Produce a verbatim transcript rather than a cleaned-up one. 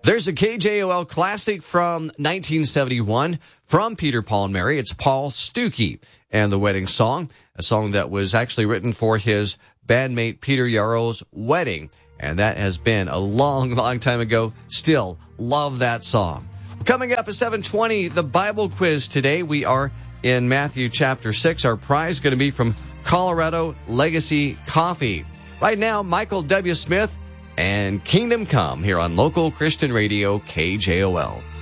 There's a K J O L classic from nineteen seventy-one from Peter, Paul, and Mary. It's Paul Stuckey and the Wedding Song, a song that was actually written for his bandmate Peter Yarrow's wedding. And that has been a long, long time ago. Still love that song. Coming up at seven twenty, the Bible quiz today. We are in Matthew chapter six. Our prize is going to be from Colorado Legacy Coffee. Right now, Michael W. Smith and Kingdom Come here on Local Christian Radio K J O L.